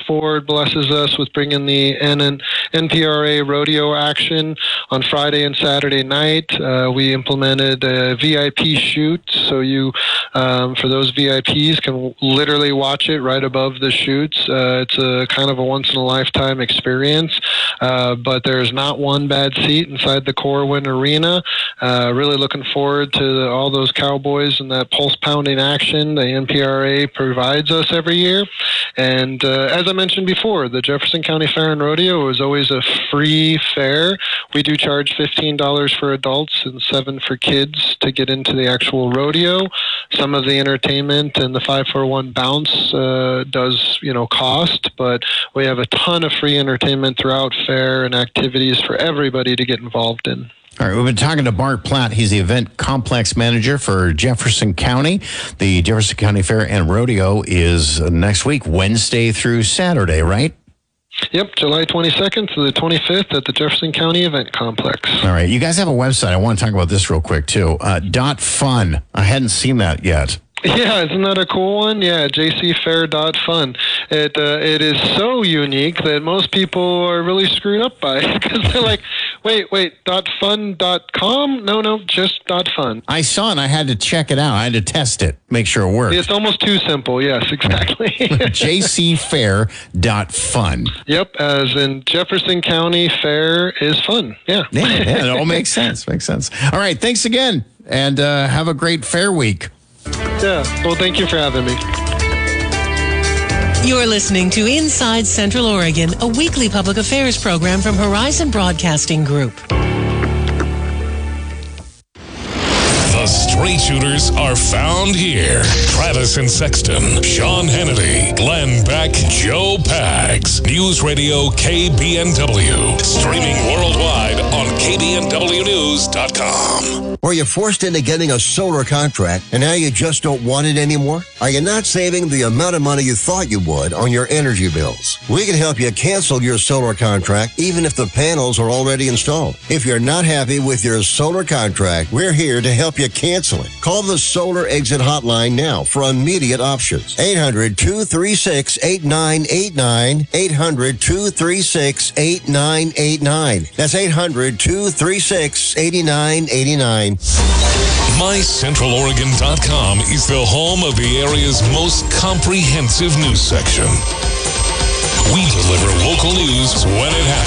Ford blesses us with bringing the NPRA rodeo action on Friday and Saturday night. We implemented a VIP shoot, so you, for those VIPs, can literally watch it right above the chutes. It's a kind of a once-in-a-lifetime experience, but there's not one bad seat inside the Corwin Arena. Really looking forward to all those cowboys and that pulse-pounding action the NPRA provides us every year. And as I mentioned before, the Jefferson County Fair and Rodeo is always a free fair. We do charge $15 for adults and $7 for kids to get into the actual rodeo. Some of the entertainment and the 5-for-1 bounce does, cost, but we have a ton of free entertainment throughout fair and activities for everybody to get involved in. All right, we've been talking to Bart Platt. He's the event complex manager for Jefferson County. The Jefferson County Fair and Rodeo is next week, Wednesday through Saturday, right? Yep, July 22nd to the 25th at the Jefferson County Event Complex. All right, you guys have a website. I want to talk about this real quick, too. .fun. I hadn't seen that yet. Yeah, isn't that a cool one? Yeah, jcfair.fun. It is so unique that most people are really screwed up by it because they're like, wait, .fun.com? No, just .fun. I saw it. I had to check it out. I had to test it, make sure it worked. It's almost too simple. Yes, exactly. jcfair.fun. Yep, as in Jefferson County Fair is fun. Yeah, it all makes sense. Makes sense. All right, thanks again, and have a great fair week. Yeah, well, thank you for having me. You're listening to Inside Central Oregon, a weekly public affairs program from Horizon Broadcasting Group. The straight shooters are found here. Travis and Sexton, Sean Hannity, Glenn Beck, Joe Pags. News Radio KBNW. Streaming worldwide on KBNWnews.com. Were you forced into getting a solar contract and now you just don't want it anymore? Are you not saving the amount of money you thought you would on your energy bills? We can help you cancel your solar contract even if the panels are already installed. If you're not happy with your solar contract, we're here to help you cancel it. Call the Solar Exit Hotline now for immediate options. 800-236-8989. 800-236-8989. That's 800-236-8989. MyCentralOregon.com is the home of the area's most comprehensive news section. We deliver local news when it happens.